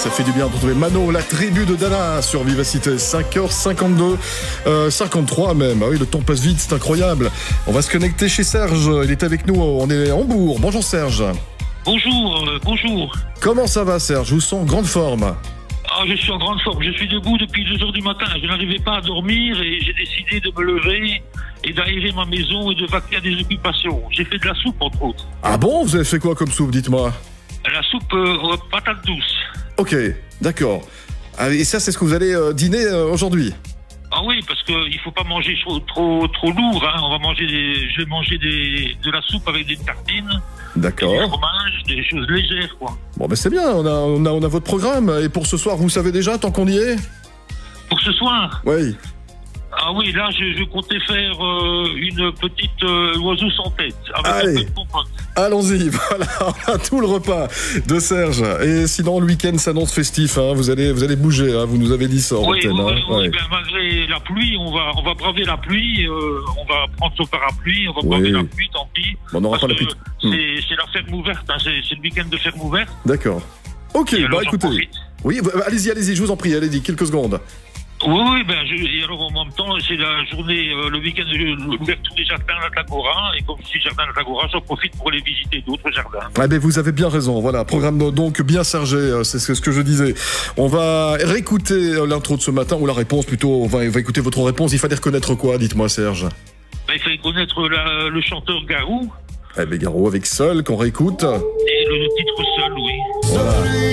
ça fait du bien de retrouver Mano, la tribu de Dana sur Vivacité. 5h52, 53 même. Ah oui, le temps passe vite, c'est incroyable. On va se connecter chez Serge, il est avec nous, on est à Hambourg. Bonjour Serge. Bonjour. Comment ça va Serge? Je vous sens en grande forme. Ah, je suis en grande forme. Je suis debout depuis 2h du matin. Je n'arrivais pas à dormir et j'ai décidé de me lever et d'aérer ma maison et de vaquer à des occupations. J'ai fait de la soupe, entre autres. Ah bon? Vous avez fait quoi comme soupe, dites-moi? La soupe patate douce. Ok, d'accord. Ah, et ça, c'est ce que vous allez dîner aujourd'hui? Ah oui, parce qu'il ne faut pas manger trop lourd. Hein. Je vais manger de la soupe avec des tartines. D'accord. Du fromage, des choses légères, quoi. Bon, ben c'est bien, on a votre programme. Et pour ce soir, vous savez déjà, tant qu'on y est? Pour ce soir? Oui. Ah oui, là, je comptais faire une petite oiseau sans tête. Avec Allez. un peu de compote. Allons-y, voilà, on a tout le repas de Serge. Et sinon, le week-end s'annonce festif, hein. Vous allez bouger, hein. Vous nous avez dit ça en Oui, antenne, hein. oui, ben, malgré la pluie, on va braver la pluie, on va prendre son parapluie, on va braver la pluie, tant pis. Bon, on n'aura pas la pluie. C'est la ferme ouverte, hein. C'est le week-end de ferme ouverte. D'accord. Ok, bah écoutez. Oui, allez-y, je vous en prie, allez-y, quelques secondes. Oui, et alors en même temps, c'est la journée, le week-end de l'ouverture des jardins d'Atlagora, et comme je suis jardin d'Atlagora, j'en profite pour aller visiter d'autres jardins. Ah ben vous avez bien raison, voilà, programme donc bien chargé, c'est ce que je disais. On va réécouter l'intro de ce matin, ou la réponse plutôt, on va écouter votre réponse. Il fallait reconnaître quoi, dites-moi Serge? Il fallait connaître le chanteur Garou. Eh ben Garou avec Seul, qu'on réécoute. Et le titre Seul, oui. Voilà.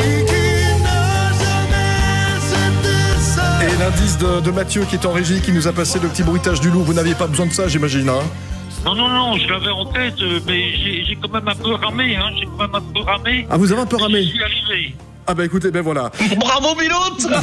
Et l'indice de Mathieu qui est en régie, qui nous a passé le petit bruitage du loup. Vous n'aviez pas besoin de ça, j'imagine, hein? Non, je l'avais en tête, mais j'ai quand même un peu ramé, hein. Ah, vous avez un peu ramé? Je suis arrivé. Ah bah écoutez, ben voilà. Bravo Bilout.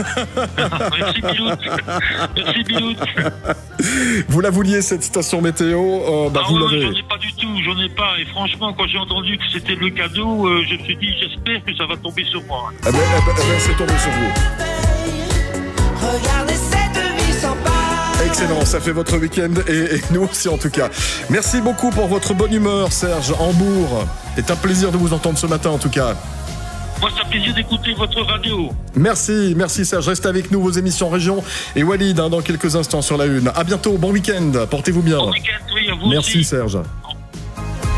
Merci Bilout. Vous la vouliez cette station météo, vous l'avez. J'en ai pas du tout, et franchement quand j'ai entendu que c'était le cadeau, je me suis dit j'espère que ça va tomber sur moi. Ah ben c'est tombé sur vous. Regardez cette vie sans pas. Excellent, ça fait votre week-end et nous aussi en tout cas. Merci beaucoup pour votre bonne humeur Serge, Hambourg. C'est un plaisir de vous entendre ce matin en tout cas. Moi, c'est un plaisir d'écouter votre radio. Merci Serge. Restez avec nous, vos émissions région. Et Walid, dans quelques instants sur la une. À bientôt, bon week-end. Portez-vous bien. Bon week-end, oui, à vous Merci aussi. Serge.